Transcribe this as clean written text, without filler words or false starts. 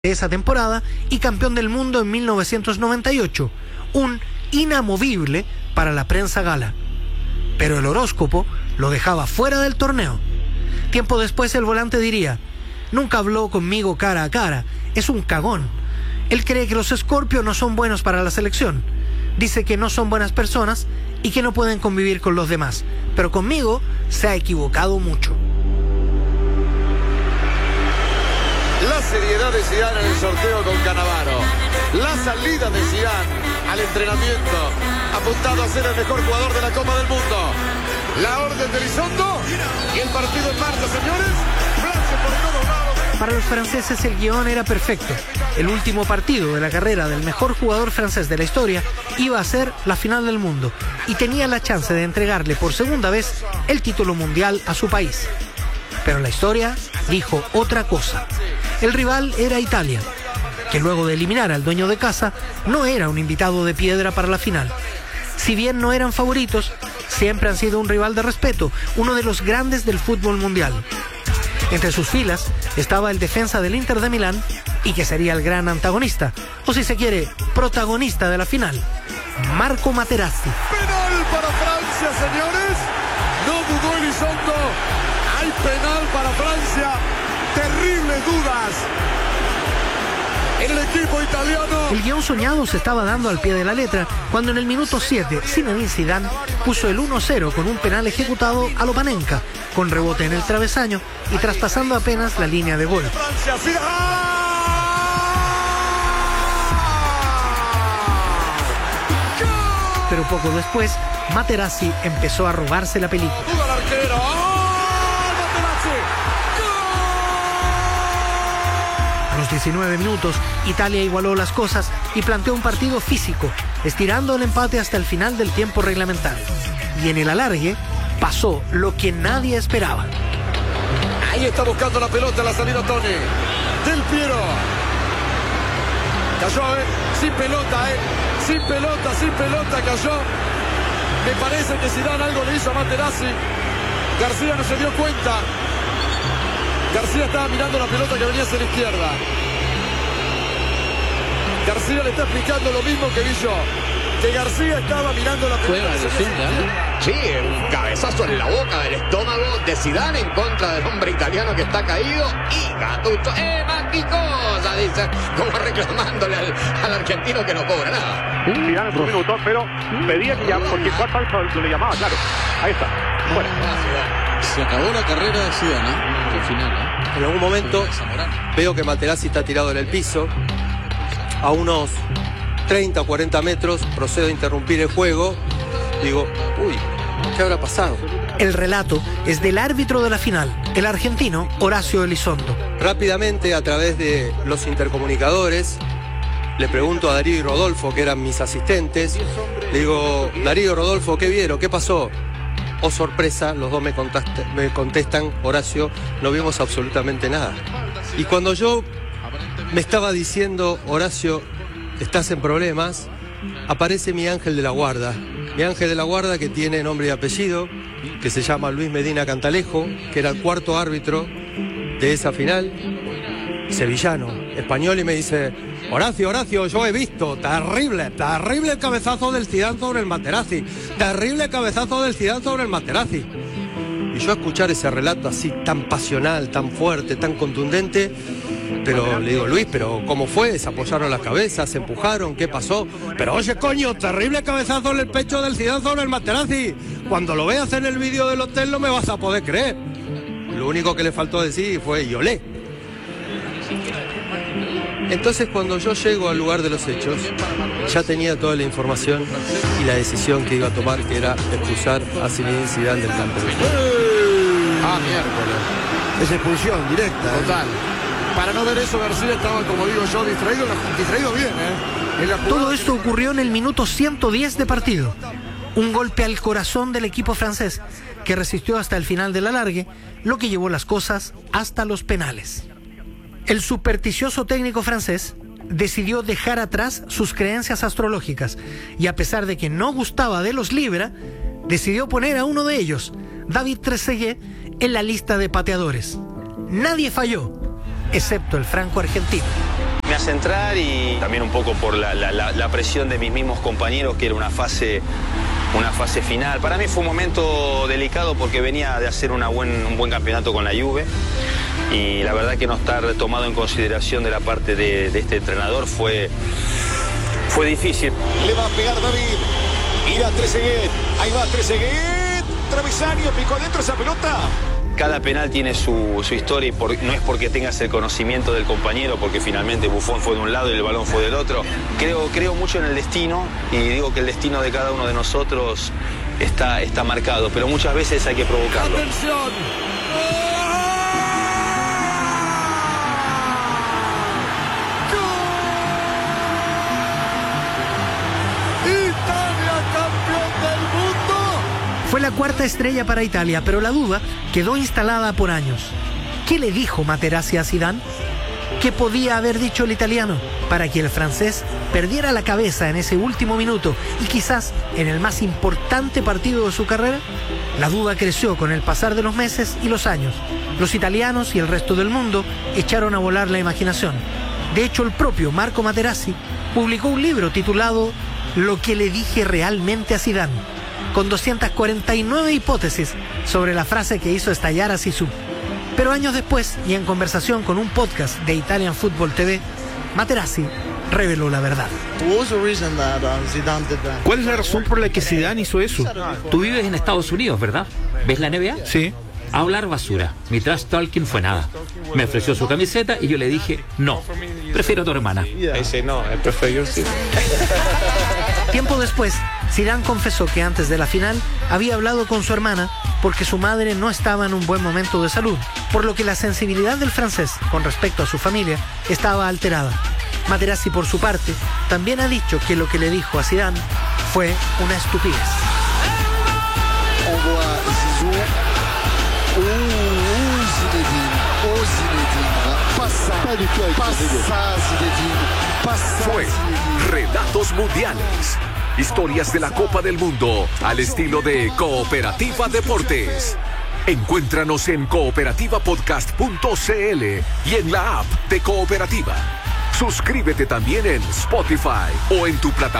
de esa temporada y campeón del mundo en 1998, un inamovible para la prensa gala. Pero el horóscopo lo dejaba fuera del torneo. Tiempo después el volante diría: nunca habló conmigo cara a cara, es un cagón. Él cree que los Scorpio no son buenos para la selección. Dice que no son buenas personas y que no pueden convivir con los demás. Pero conmigo se ha equivocado mucho. La seriedad de Zidane en el sorteo con Cannavaro. La salida de Zidane al entrenamiento, apuntado a ser el mejor jugador de la Copa del Mundo. La orden de Elizondo y el partido en marcha, señores. Francia por todos lados. Para los franceses el guión era perfecto. El último partido de la carrera del mejor jugador francés de la historia iba a ser la final del mundo y tenía la chance de entregarle por segunda vez el título mundial a su país. Pero la historia dijo otra cosa. El rival era Italia, que luego de eliminar al dueño de casa, no era un invitado de piedra para la final. Si bien no eran favoritos, siempre han sido un rival de respeto, uno de los grandes del fútbol mundial. Entre sus filas estaba el defensa del Inter de Milán, y que sería el gran antagonista, o si se quiere, protagonista de la final, Marco Materazzi. Penal para Francia, señores. No dudó Elizondo. Hay penal para Francia. Terribles dudas en el equipo italiano. El guión soñado se estaba dando al pie de la letra cuando en el minuto 7 Zinedine Zidane puso el 1-0 con un penal ejecutado a lo Panenka, con rebote en el travesaño y traspasando apenas la línea de gol. Pero poco después Materazzi empezó a robarse la película. A los 19 minutos, Italia igualó las cosas y planteó un partido físico, estirando el empate hasta el final del tiempo reglamentario. Y en el alargue pasó lo que nadie esperaba. Ahí está buscando la pelota, la salida Toni. Del Piero. Cayó, sin pelota, sin pelota cayó. Me parece que Zidane algo le hizo a Materazzi. García no se dio cuenta. García estaba mirando la pelota que venía hacia la izquierda. García le está explicando lo mismo que vi yo. Que García estaba mirando la pelota. Sí, un cabezazo en la boca del estómago de Zidane en contra del hombre italiano que está caído. Y Gattuso, ma qué cosa, dice, como reclamándole al argentino que no cobra nada. Zidane en 2 minutos, pero pedía que llame, porque cuál le llamaba, claro. Ahí está. Bueno. Se acabó la carrera de Zidane, al final, En algún momento veo que Materazzi está tirado en el piso. A unos 30 o 40 metros procedo a interrumpir el juego. Digo, uy, ¿qué habrá pasado? El relato es del árbitro de la final, el argentino Horacio Elizondo. Rápidamente, a través de los intercomunicadores, le pregunto a Darío y Rodolfo, que eran mis asistentes. Le digo, Darío, Rodolfo, ¿qué vieron? ¿Qué pasó? Oh, sorpresa, los dos me contestan, Horacio, no vimos absolutamente nada. Y cuando yo me estaba diciendo, Horacio, estás en problemas, aparece mi ángel de la guarda. Mi ángel de la guarda, que tiene nombre y apellido, que se llama Luis Medina Cantalejo, que era el cuarto árbitro de esa final, sevillano, español, y me dice: Horacio, yo he visto, terrible el cabezazo del Zidane sobre el Materazzi, terrible cabezazo del Zidane sobre el Materazzi. Y yo escuchar ese relato así tan pasional, tan fuerte, tan contundente, pero le digo, Luis, pero ¿cómo fue? ¿Se apoyaron las cabezas? ¿Se empujaron? ¿Qué pasó? Pero oye, coño, terrible cabezazo en el pecho del Zidane sobre el Materazzi. Cuando lo veas en el vídeo del hotel no me vas a poder creer. Lo único que le faltó decir fue y olé. Entonces, cuando yo llego al lugar de los hechos, ya tenía toda la información y la decisión que iba a tomar, que era expulsar a Zinedine Zidane del campo. Miércoles. Es expulsión directa. Total. Para no ver eso, García estaba, como digo yo, distraído bien, Todo esto ocurrió en el minuto 110 de partido. Un golpe al corazón del equipo francés, que resistió hasta el final del alargue, lo que llevó las cosas hasta los penales. El supersticioso técnico francés decidió dejar atrás sus creencias astrológicas y, a pesar de que no gustaba de los Libra, decidió poner a uno de ellos, David Trezeguet, en la lista de pateadores. Nadie falló, excepto el franco argentino. centrar y también un poco por la presión de mis mismos compañeros, que era una fase final. Para mí fue un momento delicado porque venía de hacer un buen campeonato con la Juve y la verdad que no estar tomado en consideración de la parte de este entrenador fue difícil. Le va a pegar David. Irá Trezeguet. Ahí va Trezeguet. Travesaño, picó adentro esa pelota. Cada penal tiene su historia y no es porque tengas el conocimiento del compañero, porque finalmente Buffon fue de un lado y el balón fue del otro. Creo mucho en el destino y digo que el destino de cada uno de nosotros está marcado, pero muchas veces hay que provocarlo. ¡Atención! Fue la cuarta estrella para Italia, pero la duda quedó instalada por años. ¿Qué le dijo Materazzi a Zidane? ¿Qué podía haber dicho el italiano para que el francés perdiera la cabeza en ese último minuto y quizás en el más importante partido de su carrera? La duda creció con el pasar de los meses y los años. Los italianos y el resto del mundo echaron a volar la imaginación. De hecho, el propio Marco Materazzi publicó un libro titulado Lo que le dije realmente a Zidane, con 249 hipótesis sobre la frase que hizo estallar a Zizou. Pero años después, y en conversación con un podcast de Italian Football TV, Materazzi reveló la verdad. ¿Cuál es la razón por la que Zidane hizo eso? Tú vives en Estados Unidos, ¿verdad? ¿Ves la NBA? Sí. Hablar basura. Mi trash talking fue nada. Me ofreció su camiseta y yo le dije, no, prefiero a tu hermana. Ese no, prefiero sí. Tiempo después, Zidane confesó que antes de la final había hablado con su hermana porque su madre no estaba en un buen momento de salud, por lo que la sensibilidad del francés con respecto a su familia estaba alterada. Materazzi, por su parte, también ha dicho que lo que le dijo a Zidane fue una estupidez. Fue Relatos Mundiales. Historias de la Copa del Mundo al estilo de Cooperativa Deportes. Encuéntranos en cooperativapodcast.cl y en la app de Cooperativa. Suscríbete también en Spotify o en tu plataforma